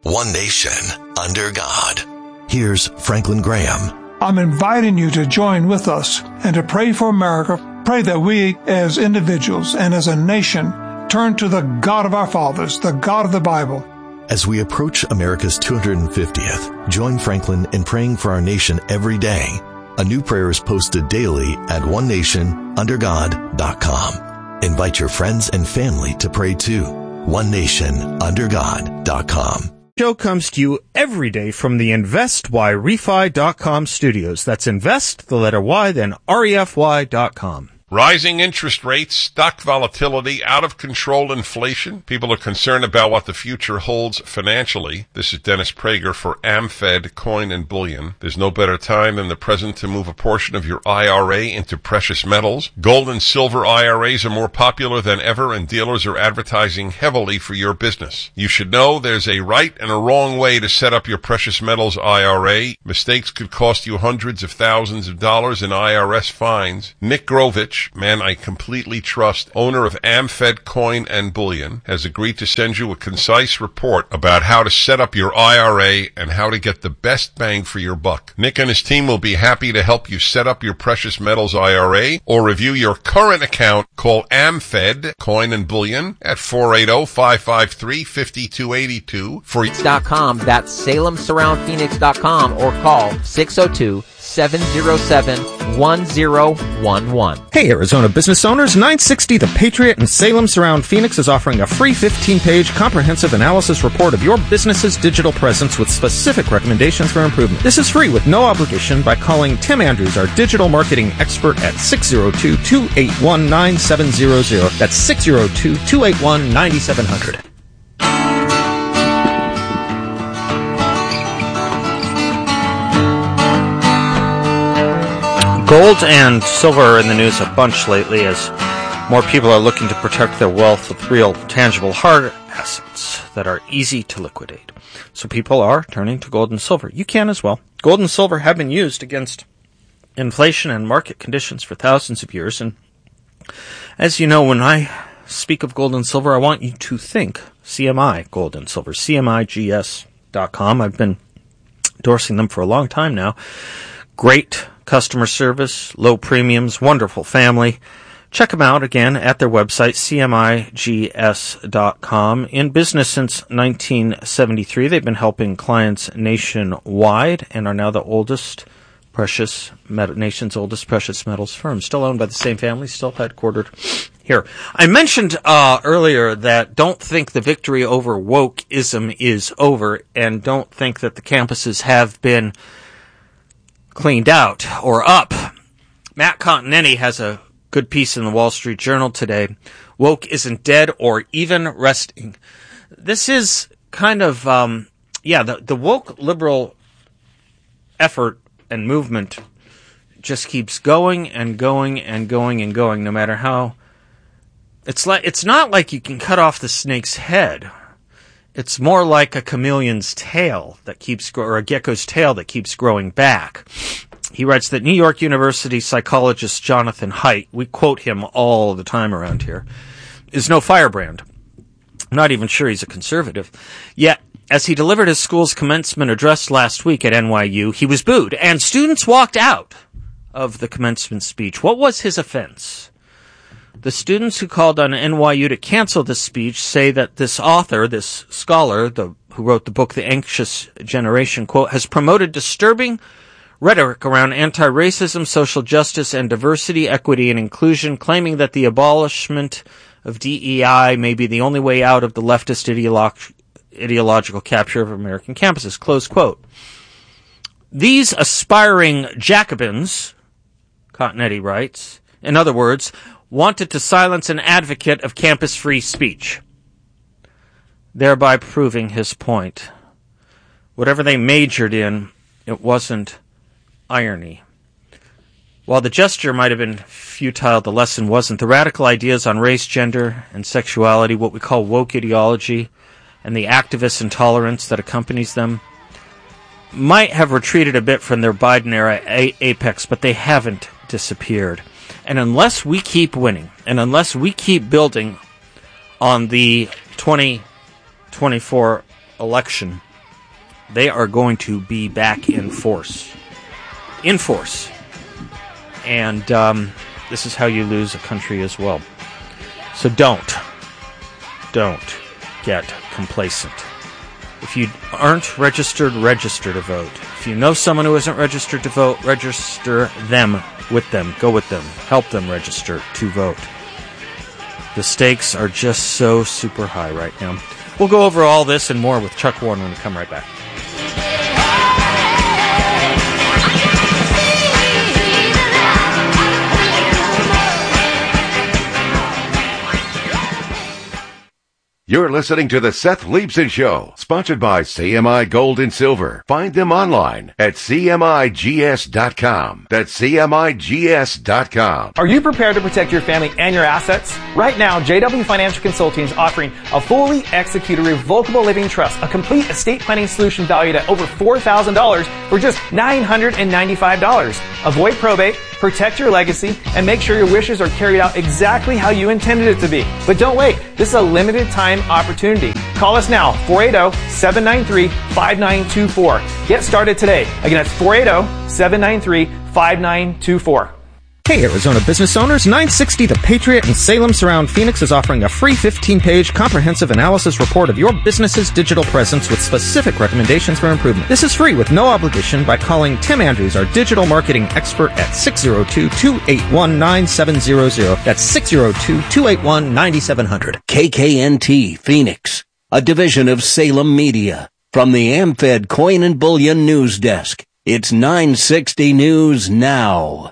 One nation, under God. Here's Franklin Graham. I'm inviting you to join with us and to pray for America. Pray that we as individuals and as a nation turn to the God of our fathers, the God of the Bible. As we approach America's 250th, join Franklin in praying for our nation every day. A new prayer is posted daily at onenationundergod.com. Invite your friends and family to pray too. onenationundergod.com. Show comes to you every day from the InvestYRefi.com studios. That's invest, the letter Y, then REFY.com. Rising interest rates, stock volatility, out-of-control inflation. People are concerned about what the future holds financially. This is Dennis Prager for AmFed Coin and Bullion. There's no better time than the present to move a portion of your IRA into precious metals. Gold and silver IRAs are more popular than ever, and dealers are advertising heavily for your business. You should know there's a right and a wrong way to set up your precious metals IRA. Mistakes could cost you hundreds of thousands of dollars in IRS fines. Nick Grovich, man I completely trust, owner of AmFed Coin and Bullion, has agreed to send you a concise report about how to set up your IRA and how to get the best bang for your buck. Nick and his team will be happy to help you set up your precious metals IRA or review your current account. Call AmFed Coin and Bullion at 480-553-5282 for .com. That's SalemSurroundPhoenix.com or call 602-707-1011. Hey, Arizona business owners, 960 The Patriot in Salem Surround Phoenix is offering a free 15-page comprehensive analysis report of your business's digital presence with specific recommendations for improvement. This is free with no obligation by calling Tim Andrews, our digital marketing expert, at 602-281-9700. That's 602-281-9700. Gold and silver are in the news a bunch lately as more people are looking to protect their wealth with real, tangible, hard assets that are easy to liquidate. So people are turning to gold and silver. You can as well. Gold and silver have been used against inflation and market conditions for thousands of years. And as you know, when I speak of gold and silver, I want you to think CMI Gold and Silver, CMIGS.com. I've been endorsing them for a long time now. Great customer service, low premiums, wonderful family. Check them out again at their website, CMIGS.com. In business since 1973, they've been helping clients nationwide and are now the nation's oldest precious metals firm. Still owned by the same family, still headquartered here. I mentioned earlier that don't think the victory over wokeism is over, and don't think that the campuses have been cleaned out or up. Matt Continetti has a good piece in the Wall Street Journal today. Woke isn't dead or even resting. This is kind of, the woke liberal effort and movement just keeps going and going and going and going, no matter how. It's not like you can cut off the snake's head. It's more like a chameleon's tail that keeps or a gecko's tail that keeps growing back. He writes that New York University psychologist Jonathan Haidt, we quote him all the time around here, is no firebrand. I'm not even sure he's a conservative. Yet, as he delivered his school's commencement address last week at NYU, he was booed, and students walked out of the commencement speech. What was his offense? The students who called on NYU to cancel this speech say that this author, this scholar, who wrote the book The Anxious Generation, quote, has promoted disturbing rhetoric around anti-racism, social justice, and diversity, equity, and inclusion, claiming that the abolishment of DEI may be the only way out of the leftist ideological capture of American campuses, close quote. These aspiring Jacobins, Continetti writes, in other words, wanted to silence an advocate of campus-free speech, thereby proving his point. Whatever they majored in, it wasn't irony. While the gesture might have been futile, the lesson wasn't. The radical ideas on race, gender, and sexuality, what we call woke ideology, and the activist intolerance that accompanies them, might have retreated a bit from their Biden-era apex, but they haven't disappeared. And unless we keep winning, and unless we keep building on the 2024 election, They are going to be back in force. In force. And this is how you lose a country as well. So don't get complacent. If you aren't registered, register to vote. If you know someone who isn't registered to vote, register them with them. Go with them. Help them register to vote. The stakes are just so super high right now. We'll go over all this and more with Chuck Warren when we come right back. You're listening to the Seth Leibson Show, sponsored by CMI Gold and Silver. Find them online at CMIGS.com. That's CMIGS.com. Are you prepared to protect your family and your assets? Right now, JW Financial Consulting is offering a fully executed revocable living trust, a complete estate planning solution valued at over $4,000 for just $995. Avoid probate, protect your legacy, and make sure your wishes are carried out exactly how you intended it to be. But don't wait. This is a limited time opportunity. Call us now, 480-793-5924. Get started today. Again, that's 480-793-5924. Hey, Arizona business owners, 960 The Patriot in Salem Surround Phoenix is offering a free 15-page comprehensive analysis report of your business's digital presence with specific recommendations for improvement. This is free with no obligation by calling Tim Andrews, our digital marketing expert, at 602-281-9700. That's 602-281-9700. KKNT Phoenix, a division of Salem Media. From the AmFed Coin and Bullion News Desk, it's 960 News Now.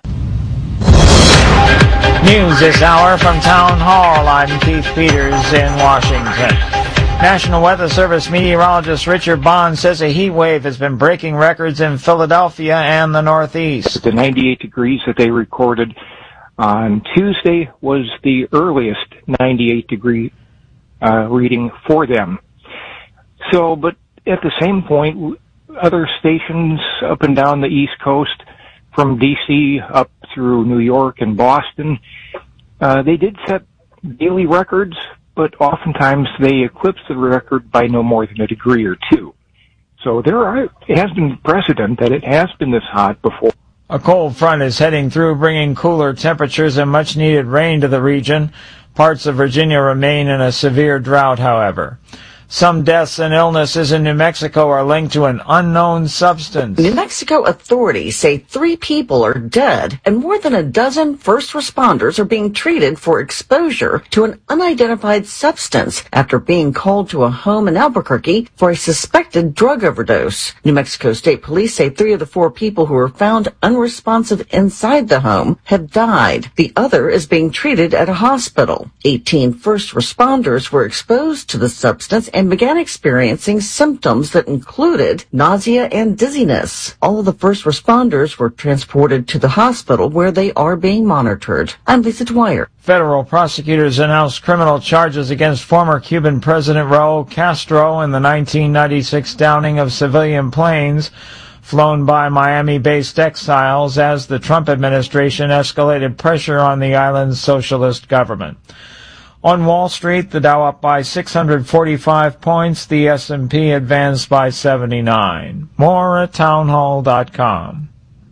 News this hour from Town Hall. I'm Keith Peters in Washington. National Weather Service meteorologist Richard Bond says a heat wave has been breaking records in Philadelphia and the Northeast. The 98 degrees that they recorded on Tuesday was the earliest 98 degree reading for them. So, but at the same point, other stations up and down the East Coast, from D.C. up through New York and Boston, they did set daily records, but oftentimes they eclipse the record by no more than a degree or two. So it has been precedent that it has been this hot before. A cold front is heading through, bringing cooler temperatures and much-needed rain to the region. Parts of Virginia remain in a severe drought, however. Some deaths and illnesses in New Mexico are linked to an unknown substance. New Mexico authorities say 3 people are dead and more than a dozen first responders are being treated for exposure to an unidentified substance after being called to a home in Albuquerque for a suspected drug overdose. New Mexico State Police say 3 of the 4 people who were found unresponsive inside the home have died. The other is being treated at a hospital. 18 first responders were exposed to the substance and began experiencing symptoms that included nausea and dizziness. All of the first responders were transported to the hospital where they are being monitored. I'm Lisa Dwyer. Federal prosecutors announced criminal charges against former Cuban President Raul Castro in the 1996 downing of civilian planes flown by Miami-based exiles as the Trump administration escalated pressure on the island's socialist government. On Wall Street, the Dow up by 645 points, the S&P advanced by 79. More at townhall.com.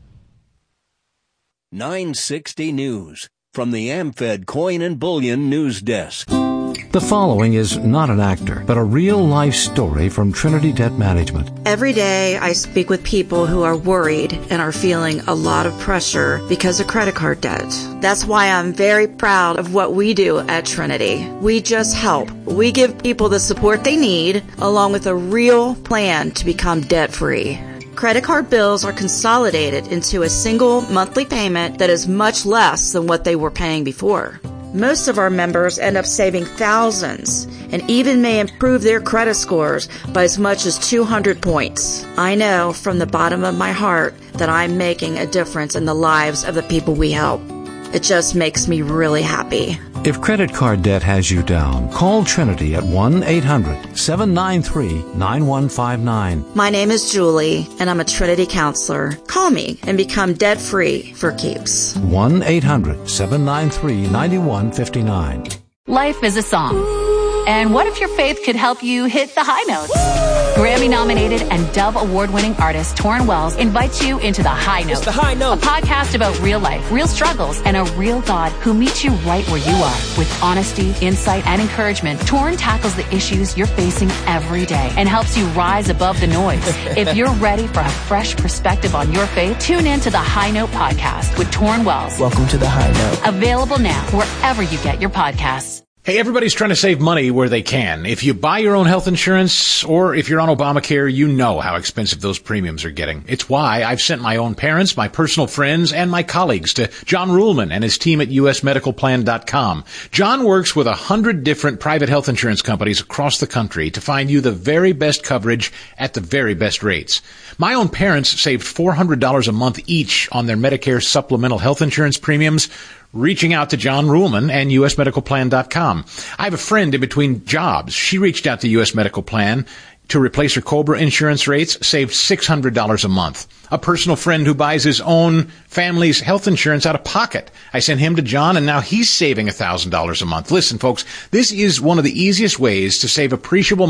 960 News from the AmFed Coin and Bullion News Desk. The following is not an actor, but a real-life story from Trinity Debt Management. Every day I speak with people who are worried and are feeling a lot of pressure because of credit card debt. That's why I'm very proud of what we do at Trinity. We just help. We give people the support they need, along with a real plan to become debt-free. Credit card bills are consolidated into a single monthly payment that is much less than what they were paying before. Most of our members end up saving thousands and even may improve their credit scores by as much as 200 points. I know from the bottom of my heart that I'm making a difference in the lives of the people we help. It just makes me really happy. If credit card debt has you down, call Trinity at 1-800-793-9159. My name is Julie, and I'm a Trinity counselor. Call me and become debt-free for keeps. 1-800-793-9159. Life is a song. And what if your faith could help you hit the high notes? Grammy-nominated and Dove Award-winning artist Torrin Wells invites you into The High Note. It's The High Note. A podcast about real life, real struggles, and a real God who meets you right where you are. With honesty, insight, and encouragement, Torrin tackles the issues you're facing every day and helps you rise above the noise. If you're ready for a fresh perspective on your faith, tune in to The High Note podcast with Torrin Wells. Welcome to The High Note. Available now wherever you get your podcasts. Hey, everybody's trying to save money where they can. If you buy your own health insurance or if you're on Obamacare, you know how expensive those premiums are getting. It's why I've sent my own parents, my personal friends, and my colleagues to John Ruhlman and his team at usmedicalplan.com. John works with 100 different private health insurance companies across the country to find you the very best coverage at the very best rates. My own parents saved $400 a month each on their Medicare supplemental health insurance premiums, reaching out to John Ruhlman and usmedicalplan.com. I have a friend in between jobs. She reached out to US Medical Plan to replace her COBRA insurance rates, saved $600 a month. A personal friend who buys his own family's health insurance out of pocket. I sent him to John, and now he's saving $1,000 a month. Listen, folks, this is one of the easiest ways to save appreciable